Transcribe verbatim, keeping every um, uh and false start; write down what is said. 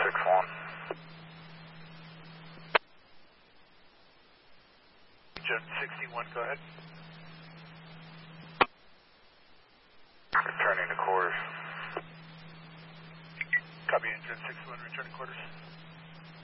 six one. Jet sixty-one, go ahead. Returning to quarters. Copy, Jet sixty-one, returning quarters.